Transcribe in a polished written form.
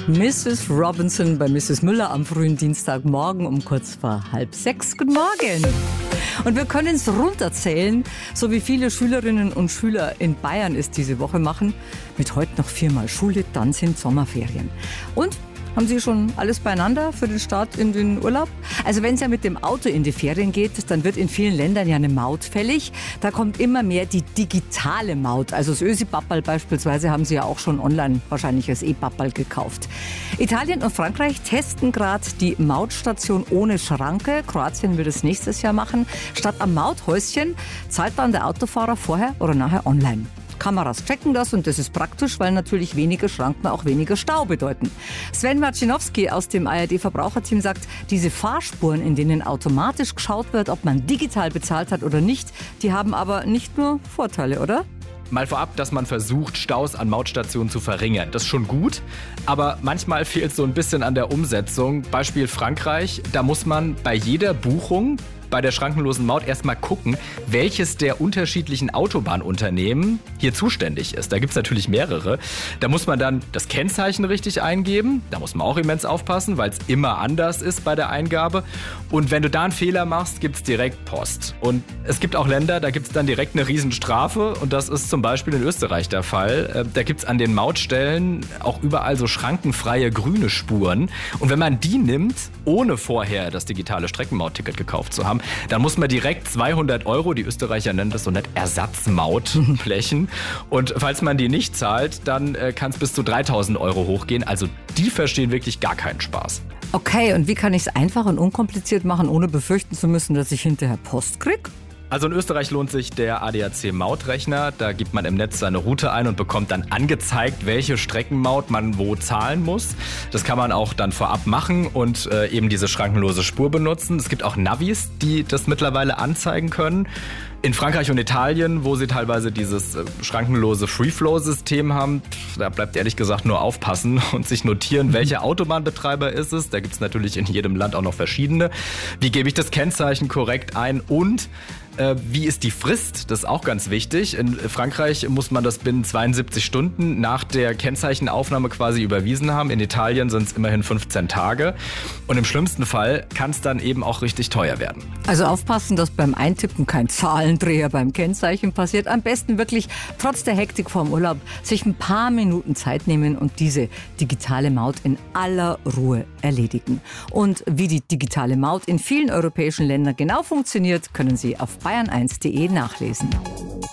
Mrs. Robinson bei Mrs. Müller am frühen Dienstagmorgen um kurz vor 5:30. Guten Morgen. Und wir können es runterzählen, so wie viele Schülerinnen und Schüler in Bayern es diese Woche machen. Mit heute noch 4-mal Schule, dann sind Sommerferien. Und haben Sie schon alles beieinander für den Start in den Urlaub? Also wenn es ja mit dem Auto in die Ferien geht, dann wird in vielen Ländern ja eine Maut fällig. Da kommt immer mehr die digitale Maut. Also das Ösi-Papperl beispielsweise haben Sie ja auch schon online wahrscheinlich als E-Papperl gekauft. Italien und Frankreich testen gerade die Mautstation ohne Schranke. Kroatien will das nächstes Jahr machen. Statt am Mauthäuschen zahlt dann der Autofahrer vorher oder nachher online. Kameras checken das und das ist praktisch, weil natürlich weniger Schranken auch weniger Stau bedeuten. Sven Marcinowski aus dem ARD-Verbraucherteam sagt, diese Fahrspuren, in denen automatisch geschaut wird, ob man digital bezahlt hat oder nicht, die haben aber nicht nur Vorteile, oder? Mal vorab, dass man versucht, Staus an Mautstationen zu verringern. Das ist schon gut, aber manchmal fehlt es so ein bisschen an der Umsetzung. Beispiel Frankreich, da muss man bei jeder Buchung bei der schrankenlosen Maut erstmal gucken, welches der unterschiedlichen Autobahnunternehmen hier zuständig ist. Da gibt es natürlich mehrere. Da muss man dann das Kennzeichen richtig eingeben. Da muss man auch immens aufpassen, weil es immer anders ist bei der Eingabe. Und wenn du da einen Fehler machst, gibt es direkt Post. Und es gibt auch Länder, da gibt es dann direkt eine Riesenstrafe. Und das ist zum Beispiel in Österreich der Fall. Da gibt es an den Mautstellen auch überall so schrankenfreie grüne Spuren. Und wenn man die nimmt, ohne vorher das digitale Streckenmautticket gekauft zu haben, dann muss man direkt 200 €, die Österreicher nennen das so nett, Ersatzmaut blechen. Und falls man die nicht zahlt, dann kann es bis zu 3.000 € hochgehen. Also die verstehen wirklich gar keinen Spaß. Okay, und wie kann ich es einfach und unkompliziert machen, ohne befürchten zu müssen, dass ich hinterher Post kriege? Also in Österreich lohnt sich der ADAC-Mautrechner. Da gibt man im Netz seine Route ein und bekommt dann angezeigt, welche Streckenmaut man wo zahlen muss. Das kann man auch dann vorab machen und eben diese schrankenlose Spur benutzen. Es gibt auch Navis, die das mittlerweile anzeigen können. In Frankreich und Italien, wo sie teilweise dieses schrankenlose Free-Flow-System haben, da bleibt ehrlich gesagt nur aufpassen und sich notieren, welcher Autobahnbetreiber ist es. Da gibt es natürlich in jedem Land auch noch verschiedene. Wie gebe ich das Kennzeichen korrekt ein und wie ist die Frist? Das ist auch ganz wichtig. In Frankreich muss man das binnen 72 Stunden nach der Kennzeichenaufnahme quasi überwiesen haben. In Italien sind es immerhin 15 Tage. Und im schlimmsten Fall kann es dann eben auch richtig teuer werden. Also aufpassen, dass beim Eintippen kein Zahlendreher beim Kennzeichen passiert. Am besten wirklich trotz der Hektik vorm Urlaub sich ein paar Minuten Zeit nehmen und diese digitale Maut in aller Ruhe erledigen. Und wie die digitale Maut in vielen europäischen Ländern genau funktioniert, können Sie auf bayern1.de nachlesen.